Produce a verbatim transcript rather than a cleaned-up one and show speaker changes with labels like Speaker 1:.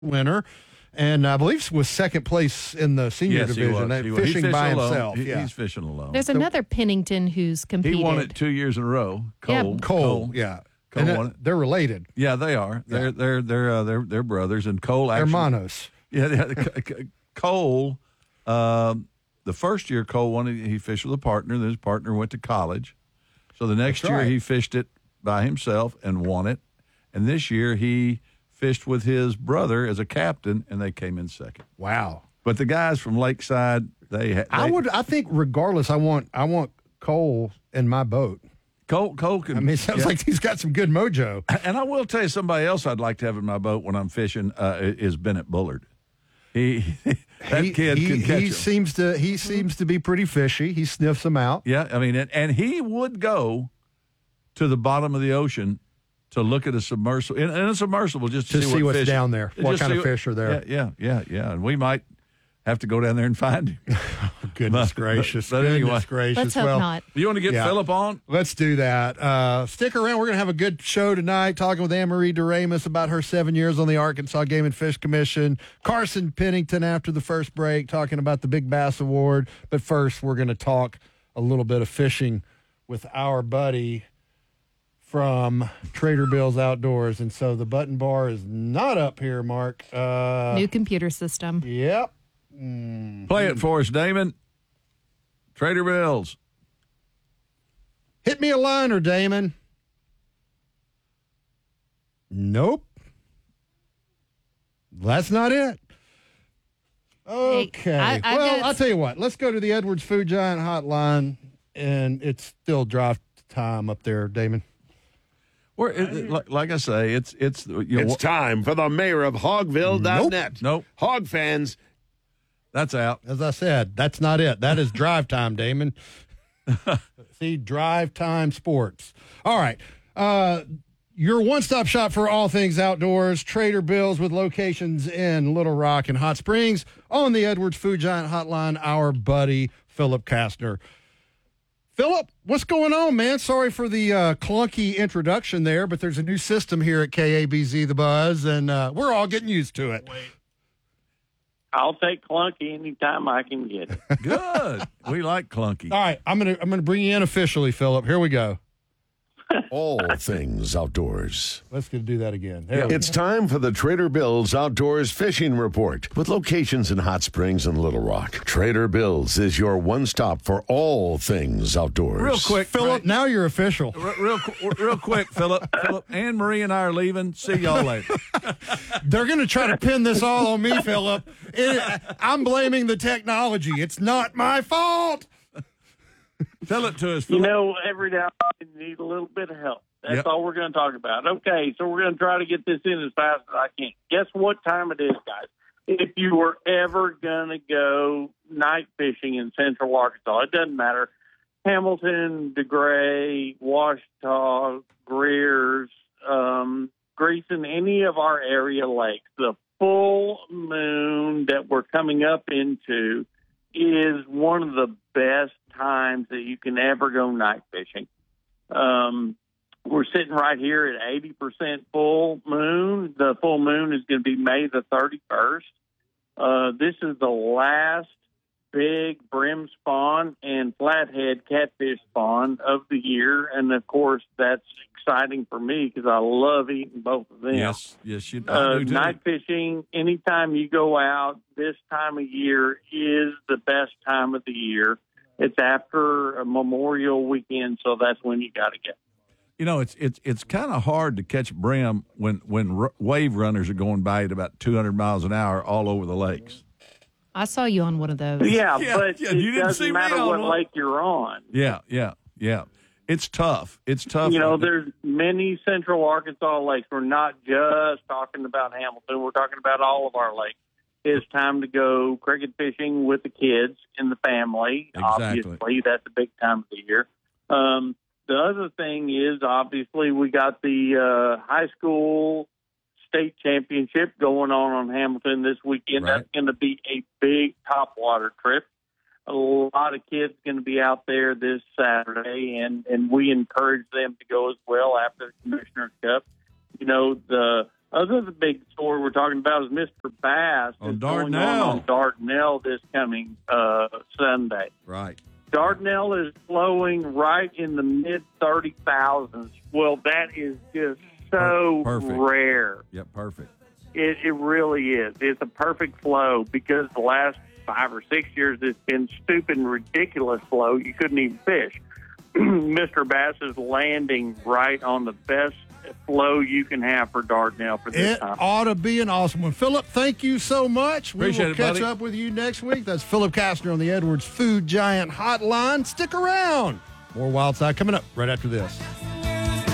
Speaker 1: winner. And I believe was second place in the senior
Speaker 2: yes,
Speaker 1: division,
Speaker 2: he was. He was.
Speaker 1: fishing
Speaker 2: He
Speaker 1: by
Speaker 2: alone.
Speaker 1: himself.
Speaker 2: He,
Speaker 1: yeah.
Speaker 2: He's fishing alone.
Speaker 3: There's another Pennington who's competed.
Speaker 2: He won it two years in a row. Cole.
Speaker 3: Yeah.
Speaker 1: Cole,
Speaker 2: Cole,
Speaker 1: yeah.
Speaker 2: Cole
Speaker 1: and
Speaker 2: won
Speaker 1: it,
Speaker 2: it.
Speaker 1: They're related.
Speaker 2: Yeah, they are. They're
Speaker 1: Yeah.
Speaker 2: they're they're uh, they're they're brothers. And Cole actually.
Speaker 1: Hermanos.
Speaker 2: Yeah, yeah, Cole. Um, the first year Cole won it, he fished with a partner. Then his partner went to college. So the next
Speaker 1: That's
Speaker 2: year
Speaker 1: right.
Speaker 2: he fished it by himself and won it. And this year he fished with his brother as a captain, and they came in second.
Speaker 1: Wow.
Speaker 2: But the guys from Lakeside, they, they
Speaker 1: I would. I think regardless, I want. I want Cole in my boat.
Speaker 2: Cole Cole can.
Speaker 1: I mean, it sounds
Speaker 2: yeah.
Speaker 1: like he's got some good mojo.
Speaker 2: And I will tell you, somebody else I'd like to have in my boat when I'm fishing uh, is Bennett Bullard. He that
Speaker 1: he,
Speaker 2: kid
Speaker 1: he,
Speaker 2: can catch
Speaker 1: he
Speaker 2: him.
Speaker 1: seems to. He seems to be pretty fishy. He sniffs them out.
Speaker 2: Yeah, I mean, and, and he would go to the bottom of the ocean to look at a submersible, in, in a submersible, just to,
Speaker 1: To
Speaker 2: see,
Speaker 1: see
Speaker 2: what
Speaker 1: what's
Speaker 2: fish,
Speaker 1: down there, what
Speaker 2: just
Speaker 1: kind
Speaker 2: see
Speaker 1: of fish are there.
Speaker 2: Yeah, yeah, yeah, yeah. And we might have to go down there and find him.
Speaker 1: Goodness
Speaker 2: But-
Speaker 1: gracious.
Speaker 2: but
Speaker 1: Goodness
Speaker 2: anyway.
Speaker 1: gracious.
Speaker 3: Let's hope
Speaker 1: well,
Speaker 3: not.
Speaker 2: You want to get
Speaker 1: Yeah.
Speaker 2: Philip on?
Speaker 1: Let's do that. Uh, stick around. We're going to have a good show tonight, talking with Anne-Marie DeRamus about her seven years on the Arkansas Game and Fish Commission. Carson Pennington after the first break, talking about the Big Bass Award. But first, we're going to talk a little bit of fishing with our buddy from Trader Bill's Outdoors. And so the button bar is not up here, Mark. Uh,
Speaker 3: New computer system.
Speaker 1: Yep.
Speaker 2: Play it for us, Damon. Trader Bill's.
Speaker 1: Hit me a liner, Damon. Nope. That's not it. Okay.
Speaker 3: I- I
Speaker 1: well,
Speaker 3: got-
Speaker 1: I'll tell you what. Let's go to the Edwards Food Giant hotline, and it's still drive time up there, Damon.
Speaker 2: Where, it, like, like I say, it's it's you know,
Speaker 4: It's time for the mayor of Hogville dot net.
Speaker 2: Nope.
Speaker 4: Hog fans,
Speaker 2: that's out.
Speaker 1: As I said, that's not it. That is drive time, Damon. See, drive time sports. All right. Uh, your one-stop shop for all things outdoors, Trader Bill's, with locations in Little Rock and Hot Springs. On the Edwards Food Giant hotline, our buddy Philip Kastner. Philip, what's going on, man? Sorry for the uh, clunky introduction there, but there's a new system here at K A B Z The Buzz, and uh, we're all getting used to it.
Speaker 5: I'll take clunky anytime I can get it.
Speaker 2: Good. We like clunky.
Speaker 1: All right, I'm gonna I'm gonna bring you in officially, Philip. Here we go.
Speaker 4: all things outdoors.
Speaker 1: Let's go do that again. There we
Speaker 4: It's time for the Trader Bill's Outdoors Fishing Report with locations in Hot Springs and Little Rock. Trader Bill's is your one stop for all things outdoors.
Speaker 2: Real quick,
Speaker 1: Philip,
Speaker 2: Frank.
Speaker 1: now you're official.
Speaker 2: R- Real, qu- real quick, Philip. Philip, Anne Marie and I are leaving. See y'all later.
Speaker 1: They're going to try to pin this all on me, Philip. It- I'm blaming the technology. It's not my fault.
Speaker 2: Tell it to us,
Speaker 5: You
Speaker 2: Philip.
Speaker 5: know, every now and then you need a little bit of help. That's
Speaker 2: Yep.
Speaker 5: all we're going to talk about. Okay, so we're going to try to get this in as fast as I can. Guess what time it is, guys? If you were ever going to go night fishing in Central Arkansas, it doesn't matter. Hamilton, DeGray, Washita, Greer's, um, Greason, any of our area lakes, the full moon that we're coming up into is one of the best times that you can ever go night fishing. Um, we're sitting right here at eighty percent full moon. The full moon is going to be May the thirty-first. Uh, this is the last big brim spawn and flathead catfish spawn of the year. And, of course, that's exciting for me because I love eating both of them.
Speaker 2: Yes, yes, you I
Speaker 5: Uh,
Speaker 2: do too.
Speaker 5: night fishing, anytime you go out this time of year is the best time of the year. It's after a Memorial weekend, so that's when you got to go.
Speaker 2: You know, it's it's it's kind of hard to catch brim when when r- wave runners are going by at about two hundred miles an hour all over the lakes.
Speaker 3: I saw you on one of those.
Speaker 5: Yeah,
Speaker 2: Yeah,
Speaker 5: but
Speaker 2: yeah,
Speaker 5: it
Speaker 2: you didn't see
Speaker 5: doesn't
Speaker 2: me
Speaker 5: matter
Speaker 2: on
Speaker 5: what
Speaker 2: one.
Speaker 5: lake you're on.
Speaker 2: Yeah, yeah, yeah. It's tough. It's tough.
Speaker 5: You know, there's many Central Arkansas lakes. We're not just talking about Hamilton. We're talking about all of our lakes. It's time to go cricket fishing with the kids and the family.
Speaker 2: Exactly.
Speaker 5: Obviously, that's a big time of the year. Um, the other thing is, obviously, we got the uh, high school state championship going on on Hamilton this weekend.
Speaker 2: Right.
Speaker 5: That's going to be a big topwater trip. A lot of kids going to be out there this Saturday, and, and we encourage them to go as well after the Commissioner's Cup. You know, the other the big story we're talking about is Mister Bass
Speaker 2: On
Speaker 5: is going
Speaker 2: Dardanelle.
Speaker 5: on, on Dardanelle this coming uh, Sunday.
Speaker 2: Right.
Speaker 5: Dardanelle is flowing right in the mid thirty thousands. Well, that is just so
Speaker 2: Perfect.
Speaker 5: rare.
Speaker 2: Yep, perfect.
Speaker 5: It, it really is. It's a perfect flow because the last five or six years it's been stupid and ridiculous flow. You couldn't even fish. Mister Bass is landing right on the best flow you can have for Dardanelle for this
Speaker 1: It
Speaker 5: time.
Speaker 1: ought to be an awesome one. Philip, thank you so much. We
Speaker 2: Appreciate
Speaker 1: will
Speaker 2: it,
Speaker 1: catch
Speaker 2: buddy.
Speaker 1: up with you next week. That's Philip Kastner on the Edwards Food Giant Hotline. Stick around. More Wild Side coming up right after this.